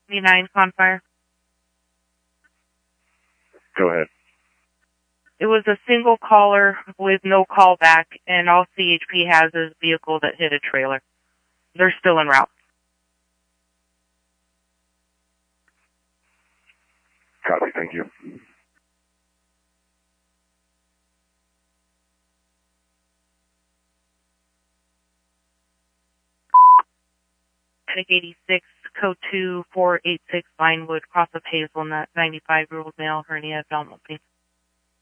79 Confire. Go ahead. It was a single caller with no callback, and all CHP has is a vehicle that hit a trailer. They're still en route. Copy, thank you. 86, code 2486 Vinewood, cross of Hazelnut, 95-year-old male, hernia abdominal pain.